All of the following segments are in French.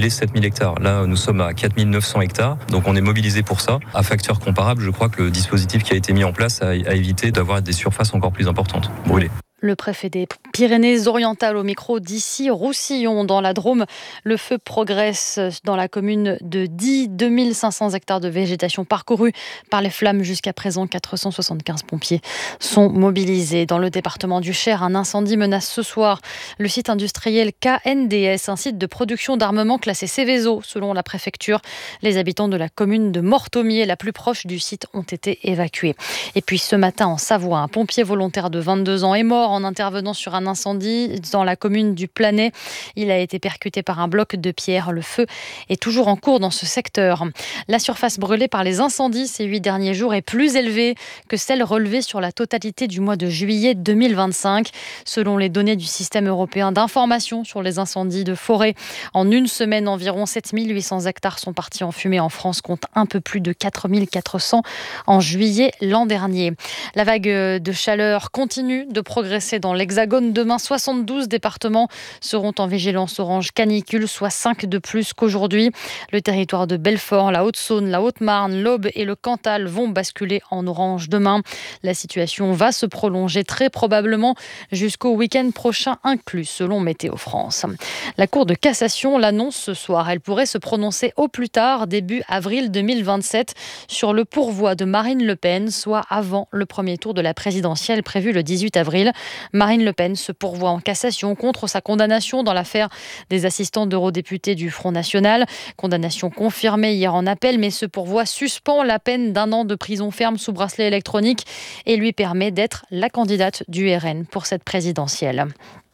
brûler 7000 hectares. Là, nous sommes à 4900 hectares, donc on est mobilisé pour ça. À facteur comparable, je crois que le dispositif qui a été mis en place a évité d'avoir des surfaces encore plus importantes brûlées. Le préfet des Pyrénées-Orientales au micro d'ici Roussillon dans la Drôme. Le feu progresse dans la commune de Die. 2500 hectares de végétation parcourus par les flammes. Jusqu'à présent, 475 pompiers sont mobilisés. Dans le département du Cher, un incendie menace ce soir le site industriel KNDS, un site de production d'armement classé Céveso selon la préfecture. Les habitants de la commune de Mortomier, la plus proche du site, ont été évacués. Et puis ce matin en Savoie, un pompier volontaire de 22 ans est mort en intervenant sur un incendie dans la commune du Planay. Il a été percuté par un bloc de pierre. Le feu est toujours en cours dans ce secteur. La surface brûlée par les incendies ces 8 derniers jours est plus élevée que celle relevée sur la totalité du mois de juillet 2025. Selon les données du système européen d'information sur les incendies de forêt, en une semaine, environ 7800 hectares sont partis en fumée. En France, compte un peu plus de 4400 en juillet l'an dernier. La vague de chaleur continue de progresser dans l'Hexagone. Demain, 72 départements seront en vigilance orange canicule, soit 5 de plus qu'aujourd'hui. Le territoire de Belfort, la Haute-Saône, la Haute-Marne, l'Aube et le Cantal vont basculer en orange demain. La situation va se prolonger très probablement jusqu'au week-end prochain inclus, selon Météo France. La Cour de cassation l'annonce ce soir. Elle pourrait se prononcer au plus tard, début avril 2027, sur le pourvoi de Marine Le Pen, soit avant le premier tour de la présidentielle prévu le 18 avril. Marine Le Pen se pourvoit en cassation contre sa condamnation dans l'affaire des assistants d'eurodéputés du Front National. Condamnation confirmée hier en appel, mais ce pourvoi suspend la peine d'1 an de prison ferme sous bracelet électronique et lui permet d'être la candidate du RN pour cette présidentielle.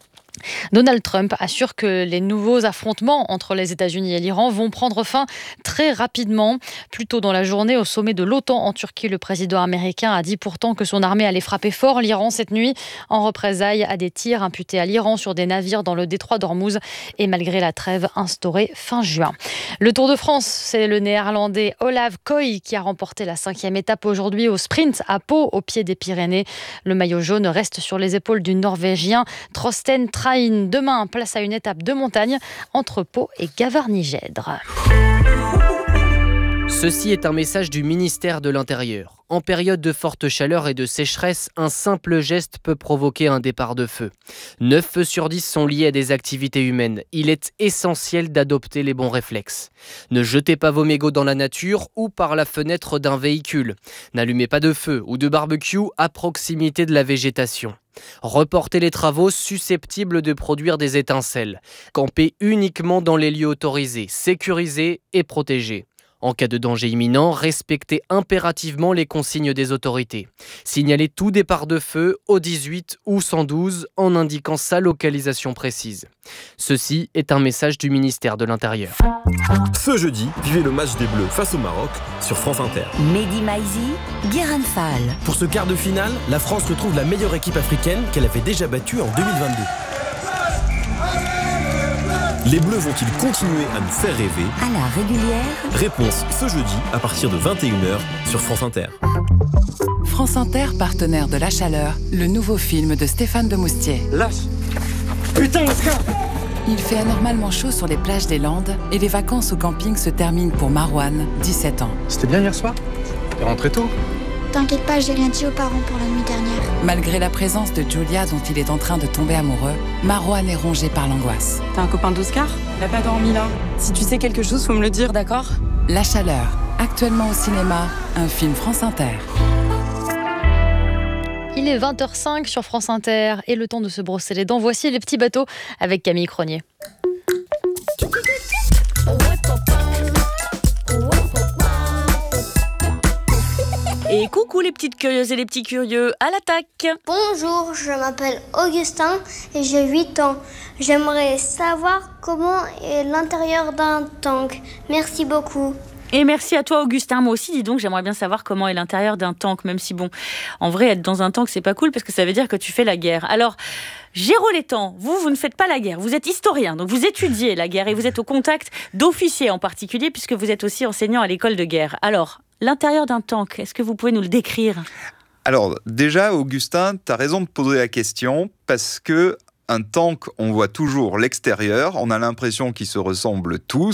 Donald Trump assure que les nouveaux affrontements entre les États-Unis et l'Iran vont prendre fin très rapidement. Plus tôt dans la journée, au sommet de l'OTAN en Turquie, le président américain a dit pourtant que son armée allait frapper fort l'Iran cette nuit en représailles à des tirs imputés à l'Iran sur des navires dans le détroit d'Ormuz et malgré la trêve instaurée fin juin. Le Tour de France, c'est le néerlandais Olav Koy qui a remporté la 5e étape aujourd'hui au sprint à Pau, au pied des Pyrénées. Le maillot jaune reste sur les épaules du Norvégien Trosten Train. Demain, place à une étape de montagne entre Pau et Gavarnie-Gèdre. Ceci est un message du ministère de l'Intérieur. En période de forte chaleur et de sécheresse, un simple geste peut provoquer un départ de feu. 9 feux sur 10 sont liés à des activités humaines. Il est essentiel d'adopter les bons réflexes. Ne jetez pas vos mégots dans la nature ou par la fenêtre d'un véhicule. N'allumez pas de feu ou de barbecue à proximité de la végétation. Reportez les travaux susceptibles de produire des étincelles. Campez uniquement dans les lieux autorisés, sécurisés et protégés. En cas de danger imminent, respectez impérativement les consignes des autorités. Signalez tout départ de feu au 18 ou 112 en indiquant sa localisation précise. Ceci est un message du ministère de l'Intérieur. Ce jeudi, vivez le match des Bleus face au Maroc sur France Inter. Mehdi Maizi, Guérin Fall. Pour ce quart de finale, la France retrouve la meilleure équipe africaine qu'elle avait déjà battue en 2022. Les Bleus vont-ils continuer à nous faire rêver? À la régulière. Réponse ce jeudi à partir de 21h sur France Inter. France Inter, partenaire de La Chaleur, le nouveau film de Stéphane Demoustier. Lâche! Putain, Oscar! Il fait anormalement chaud sur les plages des Landes et les vacances au camping se terminent pour Marouane, 17 ans. C'était bien hier soir? T'es rentré tôt? T'inquiète pas, j'ai rien dit aux parents pour la nuit dernière. Malgré la présence de Julia dont il est en train de tomber amoureux, Marouane est rongé par l'angoisse. T'as un copain d'Oscar? Il a pas dormi là. Si tu sais quelque chose, faut me le dire, d'accord? La Chaleur, actuellement au cinéma, un film France Inter. Il est 20h05 sur France Inter et le temps de se brosser les dents. Voici les petits bateaux avec Camille Cronier. Et coucou les petites curieuses et les petits curieux, à l'attaque! Bonjour, je m'appelle Augustin et j'ai 8 ans. J'aimerais savoir comment est l'intérieur d'un tank. Merci beaucoup. Et merci à toi Augustin, moi aussi dis donc j'aimerais bien savoir comment est l'intérieur d'un tank, même si bon, en vrai être dans un tank c'est pas cool parce que ça veut dire que tu fais la guerre. Alors Géraud Létang, vous ne faites pas la guerre, vous êtes historien, donc vous étudiez la guerre et vous êtes au contact d'officiers en particulier puisque vous êtes aussi enseignant à l'école de guerre. Alors, l'intérieur d'un tank, est-ce que vous pouvez nous le décrire ? Alors déjà Augustin, tu as raison de poser la question parce que un tank, on voit toujours l'extérieur, on a l'impression qu'ils se ressemblent tous,